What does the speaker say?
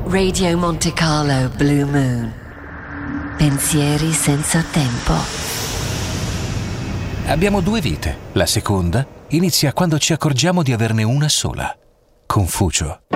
Radio Monte Carlo Blue Moon. Pensieri senza tempo. Abbiamo 2 vite. La seconda inizia quando ci accorgiamo di averne una sola. Confucio.